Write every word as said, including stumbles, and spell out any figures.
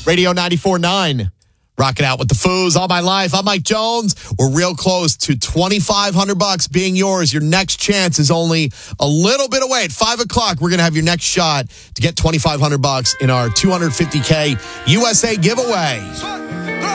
Radio ninety-four point nine. Rocking out with the Foos all my life. I'm Mike Jones. We're real close to twenty-five hundred bucks being yours. Your next chance is only a little bit away. At five o'clock, we're going to have your next shot to get twenty-five hundred bucks in our two hundred fifty K U S A giveaway.